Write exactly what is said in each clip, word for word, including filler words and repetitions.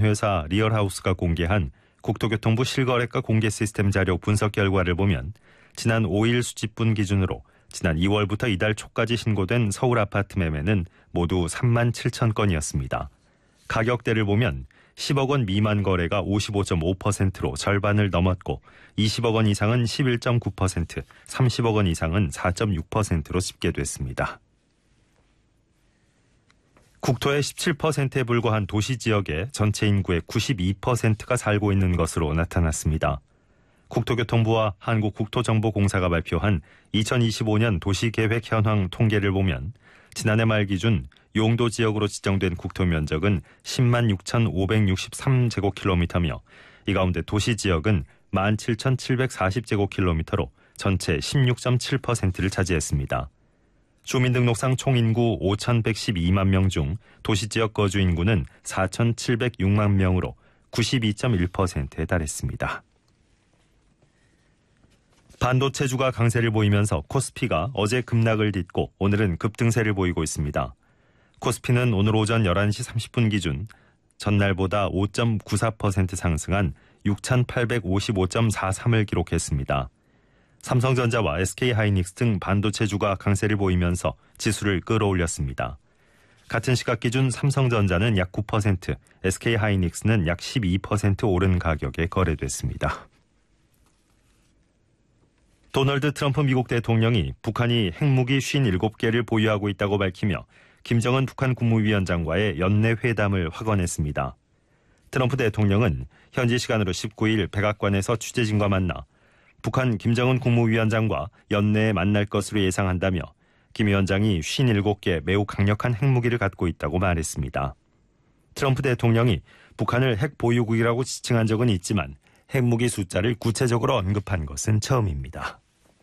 회사 리얼하우스가 공개한 국토교통부 실거래가 공개 시스템 자료 분석 결과를 보면 지난 오 일 수집분 기준으로 지난 이월부터 이달 초까지 신고된 서울 아파트 매매는 모두 삼만 칠천 건이었습니다. 가격대를 보면 십억 원 미만 거래가 오십오 점 오 퍼센트로 절반을 넘었고 이십억 원 이상은 십일 점 구 퍼센트, 삼십억 원 이상은 사 점 육 퍼센트로 집계됐습니다. 국토의 십칠 퍼센트에 불과한 도시 지역에 전체 인구의 구십이 퍼센트가 살고 있는 것으로 나타났습니다. 국토교통부와 한국국토정보공사가 발표한 이천이십오 년 도시계획 현황 통계를 보면 지난해 말 기준 용도 지역으로 지정된 국토 면적은 십만 육천오백육십삼 제곱킬로미터며 이 가운데 도시 지역은 만 칠천칠백사십 제곱킬로미터로 전체 십육 점 칠 퍼센트를 차지했습니다. 주민등록상 총인구 오천백십이만 명 중 도시지역 거주 인구는 사천칠백육만 명으로 구십이 점 일 퍼센트에 달했습니다. 반도체주가 강세를 보이면서 코스피가 어제 급락을 딛고 오늘은 급등세를 보이고 있습니다. 코스피는 오늘 오전 열한 시 삼십 분 기준 전날보다 오 점 구사 퍼센트 상승한 육천팔백오십오 점 사삼을 기록했습니다. 삼성전자와 에스케이하이닉스 등 반도체주가 강세를 보이면서 지수를 끌어올렸습니다. 같은 시각 기준 삼성전자는 약 구 퍼센트, 에스케이하이닉스는 약 십이 퍼센트 오른 가격에 거래됐습니다. 도널드 트럼프 미국 대통령이 북한이 핵무기 오십칠 개를 보유하고 있다고 밝히며 김정은 북한 국무위원장과의 연내 회담을 확언했습니다. 트럼프 대통령은 현지 시간으로 십구 일 백악관에서 취재진과 만나 북한 김정은 국무위원장과 연내에 만날 것으로 예상한다며 김 위원장이 오십칠 개 매우 강력한 핵무기를 갖고 있다고 말했습니다. 트럼프 대통령이 북한을 핵 보유국이라고 지칭한 적은 있지만 핵무기 숫자를 구체적으로 언급한 것은 처음입니다.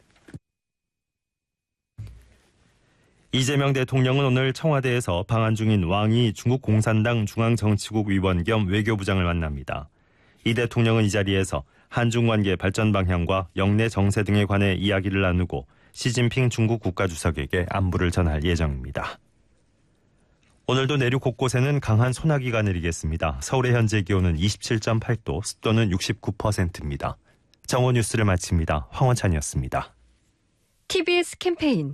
이재명 대통령은 오늘 청와대에서 방한 중인 왕이 중국 공산당 중앙정치국 위원 겸 외교부장을 만납니다. 이 대통령은 이 자리에서 한중관계 발전 방향과 영내 정세 등에 관해 이야기를 나누고 시진핑 중국 국가주석에게 안부를 전할 예정입니다. 오늘도 내륙 곳곳에는 강한 소나기가 내리겠습니다. 서울의 현재 기온은 이십칠 점 팔 도, 습도는 육십구 퍼센트입니다. 정오 뉴스를 마칩니다. 황원찬이었습니다. 티비에스 캠페인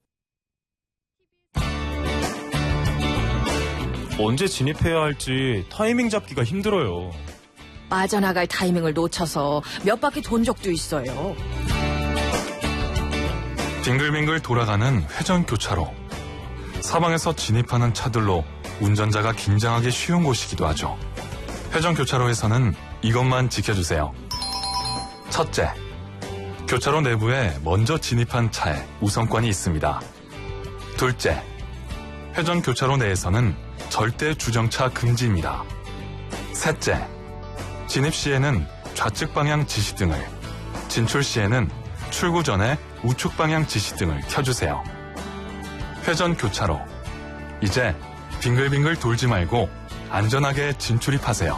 언제 진입해야 할지 타이밍 잡기가 힘들어요. 빠져나갈 타이밍을 놓쳐서 몇 바퀴 돈 적도 있어요. 빙글빙글 돌아가는 회전교차로. 사방에서 진입하는 차들로 운전자가 긴장하기 쉬운 곳이기도 하죠. 회전교차로에서는 이것만 지켜주세요. 첫째, 교차로 내부에 먼저 진입한 차에 우선권이 있습니다. 둘째, 회전교차로 내에서는 절대 주정차 금지입니다. 셋째, 진입 시에는 좌측 방향 지시등을, 진출 시에는 출구 전에 우측 방향 지시등을 켜주세요. 회전 교차로. 이제 빙글빙글 돌지 말고 안전하게 진출입하세요.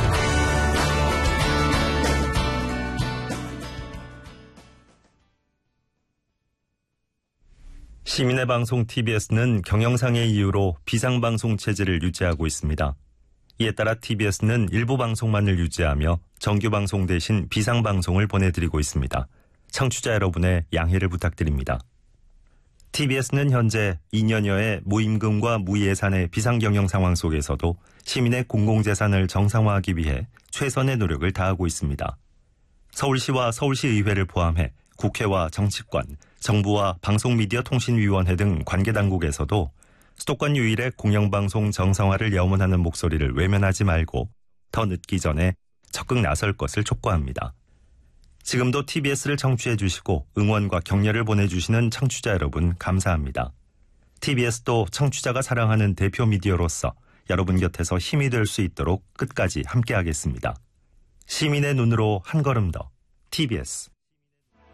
시민의 방송 티비에스는 경영상의 이유로 비상방송 체제를 유지하고 있습니다. 이에 따라 티비에스는 일부 방송만을 유지하며 정규방송 대신 비상방송을 보내드리고 있습니다. 청취자 여러분의 양해를 부탁드립니다. 티비에스는 현재 이 년여의 무임금과 무예산의 비상경영 상황 속에서도 시민의 공공재산을 정상화하기 위해 최선의 노력을 다하고 있습니다. 서울시와 서울시의회를 포함해 국회와 정치권, 정부와 방송미디어통신위원회 등 관계당국에서도 수도권 유일의 공영방송 정상화를 염원하는 목소리를 외면하지 말고 더 늦기 전에 적극 나설 것을 촉구합니다. 지금도 티비에스를 청취해 주시고 응원과 격려를 보내주시는 청취자 여러분 감사합니다. 티비에스도 청취자가 사랑하는 대표 미디어로서 여러분 곁에서 힘이 될 수 있도록 끝까지 함께하겠습니다. 시민의 눈으로 한 걸음 더 티비에스.